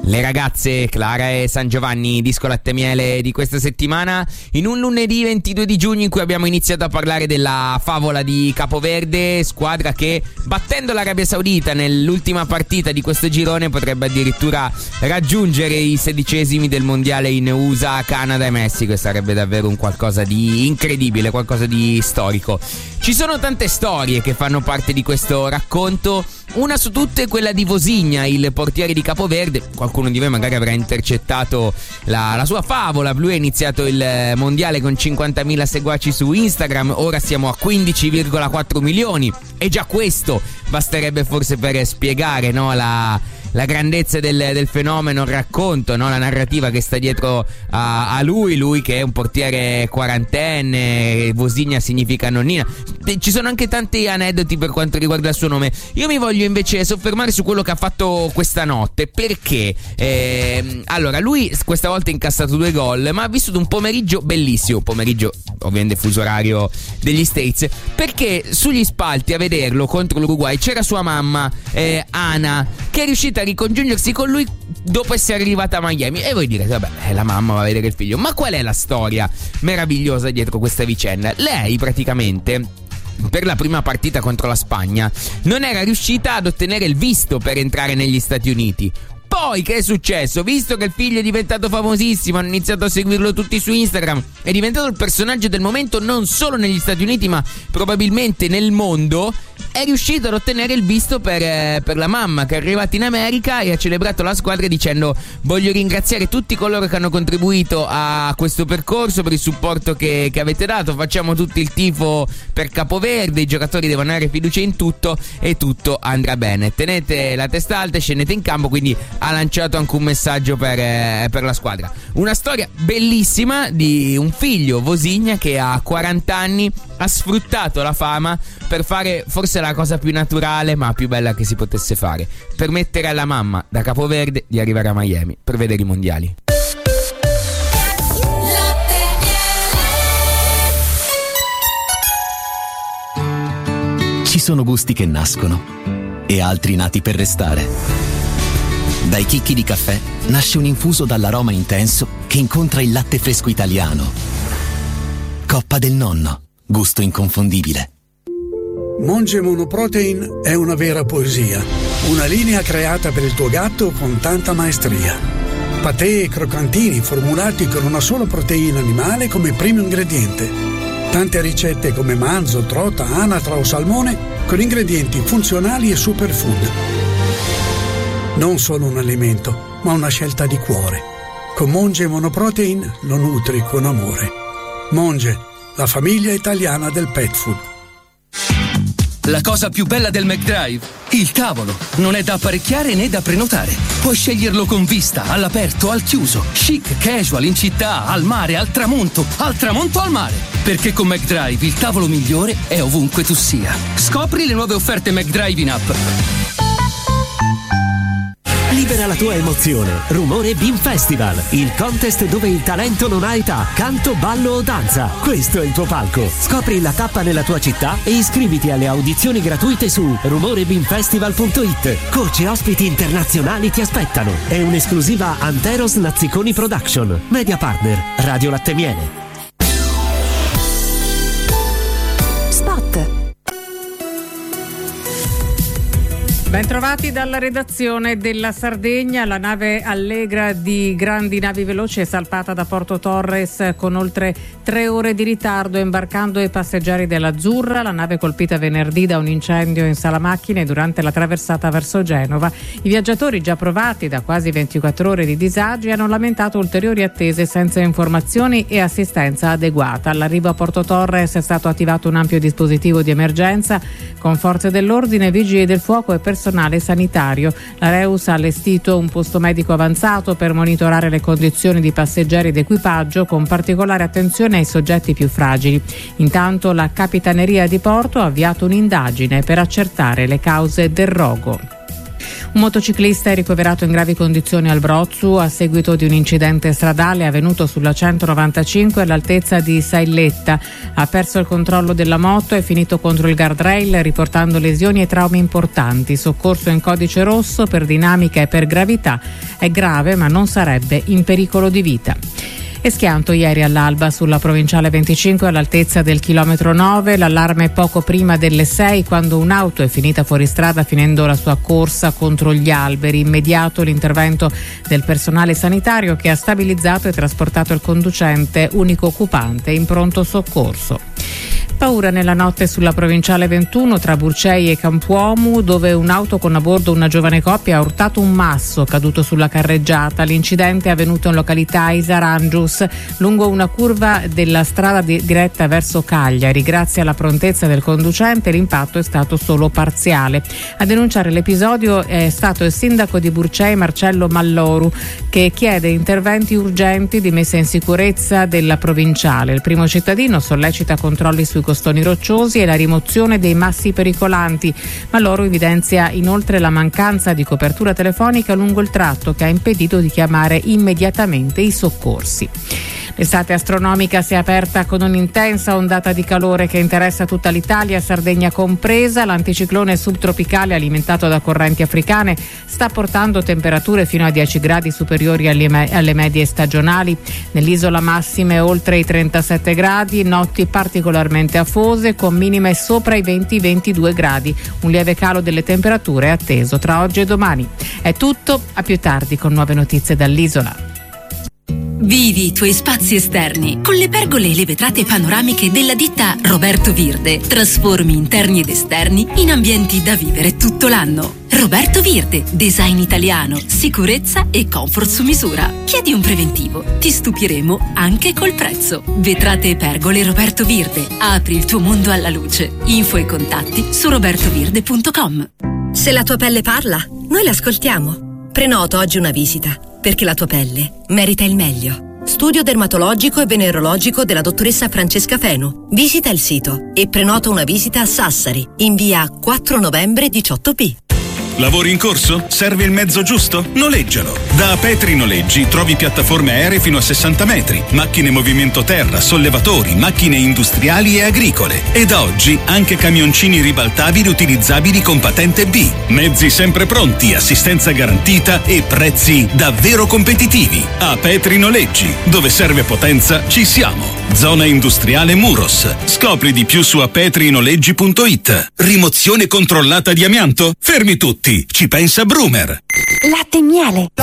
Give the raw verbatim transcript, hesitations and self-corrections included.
Le ragazze Clara e San Giovanni, disco latte miele di questa settimana, in un lunedì ventidue di giugno in cui abbiamo iniziato a parlare della favola di Capoverde, squadra che battendo l'Arabia Saudita nell'ultima partita di questo girone potrebbe addirittura raggiungere i sedicesimi del mondiale in U S A, Canada e Messico, e sarebbe davvero un qualcosa di incredibile, qualcosa di storico. Ci sono tante storie che fanno parte di questo racconto. Una su tutte è quella di Vozinha, il portiere di Capoverde. Qualcuno di voi magari avrà intercettato la, la sua favola. Lui ha iniziato il mondiale con cinquantamila seguaci su Instagram, ora siamo a quindici virgola quattro milioni, e già questo basterebbe forse per spiegare, no, la... la grandezza del, del fenomeno, il racconto, no? La narrativa che sta dietro a, a lui, lui che è un portiere quarantenne, Vozinha significa nonnina. Ci sono anche tanti aneddoti per quanto riguarda il suo nome. Io mi voglio invece soffermare su quello che ha fatto questa notte, perché eh, allora lui questa volta ha incassato due gol, ma ha vissuto un pomeriggio bellissimo, pomeriggio ovviamente fuso orario degli States, perché sugli spalti a vederlo contro l'Uruguay c'era sua mamma eh, Ana, che è riuscita a ricongiungersi con lui dopo essere arrivata a Miami. E voi direte, vabbè, la mamma va a vedere il figlio, ma qual è la storia meravigliosa dietro questa vicenda? Lei praticamente per la prima partita contro la Spagna non era riuscita ad ottenere il visto per entrare negli Stati Uniti. Poi che è successo? Visto che il figlio è diventato famosissimo, hanno iniziato a seguirlo tutti su Instagram, è diventato il personaggio del momento non solo negli Stati Uniti ma probabilmente nel mondo, è riuscito ad ottenere il visto per, eh, per la mamma, che è arrivata in America e ha celebrato la squadra dicendo: voglio ringraziare tutti coloro che hanno contribuito a questo percorso, per il supporto che, che avete dato, facciamo tutti il tifo per Capoverde, i giocatori devono avere fiducia in tutto e tutto andrà bene, tenete la testa alta e scendete in campo. Quindi ha lanciato anche un messaggio per, eh, per la squadra. Una storia bellissima di un figlio, Vozinha, che a quaranta anni ha sfruttato la fama per fare forse la cosa più naturale ma più bella che si potesse fare: permettere alla mamma da Capoverde di arrivare a Miami per vedere i mondiali. Ci sono gusti che nascono e altri nati per restare. Dai chicchi di caffè nasce un infuso dall'aroma intenso che incontra il latte fresco italiano. Coppa del nonno, gusto inconfondibile. Monge Monoprotein è una vera poesia, una linea creata per il tuo gatto con tanta maestria. Patè e croccantini formulati con una sola proteina animale come primo ingrediente. Tante ricette come manzo, trota, anatra o salmone con ingredienti funzionali e superfood. Non solo un alimento, ma una scelta di cuore. Con Monge Monoprotein lo nutri con amore. Monge, la famiglia italiana del pet food. La cosa più bella del McDrive? Il tavolo. Non è da apparecchiare né da prenotare. Puoi sceglierlo con vista, all'aperto, al chiuso, chic, casual, in città, al mare, al tramonto, al tramonto al mare. Perché con McDrive il tavolo migliore è ovunque tu sia. Scopri le nuove offerte McDrive in app. Libera la tua emozione. Rumore Beam Festival, il contest dove il talento non ha età, canto, ballo o danza. Questo è il tuo palco. Scopri la tappa nella tua città e iscriviti alle audizioni gratuite su rumore beam festival punto it. Coach e ospiti internazionali ti aspettano. È un'esclusiva Anteros Nazziconi Production. Media partner Radio Latte Miele. Bentrovati dalla redazione della Sardegna. La nave Allegra di Grandi Navi Veloci è salpata da Porto Torres con oltre tre ore di ritardo, imbarcando i passeggeri dell'Azzurra. La nave colpita venerdì da un incendio in sala macchine durante la traversata verso Genova. I viaggiatori, già provati da quasi ventiquattro ore di disagi, hanno lamentato ulteriori attese senza informazioni e assistenza adeguata. All'arrivo a Porto Torres è stato attivato un ampio dispositivo di emergenza con forze dell'ordine, vigili del fuoco e personale personale sanitario. La Reus ha allestito un posto medico avanzato per monitorare le condizioni di passeggeri ed equipaggio, con particolare attenzione ai soggetti più fragili. Intanto la Capitaneria di Porto ha avviato un'indagine per accertare le cause del rogo. Un motociclista è ricoverato in gravi condizioni al Brozzu a seguito di un incidente stradale avvenuto sulla centonovantacinque all'altezza di Sailletta. Ha perso il controllo della moto e finito contro il guardrail, riportando lesioni e traumi importanti. Soccorso in codice rosso per dinamica e per gravità. È grave ma non sarebbe in pericolo di vita. E schianto ieri all'alba sulla provinciale venticinque all'altezza del chilometro nove, l'allarme poco prima delle sei quando un'auto è finita fuori strada finendo la sua corsa contro gli alberi. Immediato l'intervento del personale sanitario che ha stabilizzato e trasportato il conducente, unico occupante, in pronto soccorso. Paura nella notte sulla provinciale ventuno tra Burcei e Campuomu, dove un'auto con a bordo una giovane coppia ha urtato un masso caduto sulla carreggiata. L'incidente è avvenuto in località Isarangius, lungo una curva della strada diretta verso Cagliari. Grazie alla prontezza del conducente l'impatto è stato solo parziale. A denunciare l'episodio è stato il sindaco di Burcei Marcello Malloru, che chiede interventi urgenti di messa in sicurezza della provinciale. Il primo cittadino sollecita controlli sui costoni rocciosi e la rimozione dei massi pericolanti, ma loro evidenzia inoltre la mancanza di copertura telefonica lungo il tratto che ha impedito di chiamare immediatamente i soccorsi. L'estate astronomica si è aperta con un'intensa ondata di calore che interessa tutta l'Italia, Sardegna compresa. L'anticiclone subtropicale alimentato da correnti africane sta portando temperature fino a dieci gradi superiori alle, me- alle medie stagionali. Nell'isola massime oltre i trentasette gradi, notti particolarmente afose con minime sopra i venti ventidue gradi. Un lieve calo delle temperature è atteso tra oggi e domani. È tutto, a più tardi con nuove notizie dall'isola. Vivi i tuoi spazi esterni con le pergole e le vetrate panoramiche della ditta Roberto Virde. Trasformi interni ed esterni in ambienti da vivere tutto l'anno. Roberto Virde, design italiano, sicurezza e comfort su misura. Chiedi un preventivo, ti stupiremo anche col prezzo. Vetrate e pergole Roberto Virde. Apri il tuo mondo alla luce. Info e contatti su roberto virde punto com. Se la tua pelle parla, noi l'ascoltiamo. Prenota oggi una visita, perché la tua pelle merita il meglio. Studio dermatologico e venerologico della dottoressa Francesca Fenu. Visita il sito e prenota una visita a Sassari, in via quattro novembre diciotto B. Lavori in corso? Serve il mezzo giusto? Noleggialo. Da Petri Noleggi trovi piattaforme aeree fino a sessanta metri, macchine movimento terra, sollevatori, macchine industriali e agricole. E da oggi anche camioncini ribaltabili utilizzabili con patente B. Mezzi sempre pronti, assistenza garantita e prezzi davvero competitivi. A Petri Noleggi, dove serve potenza, ci siamo. Zona industriale Muros. Scopri di più su apetri-noleggi punto it. Rimozione controllata di amianto? Fermi tutti, ci pensa Brumer. Latte e miele.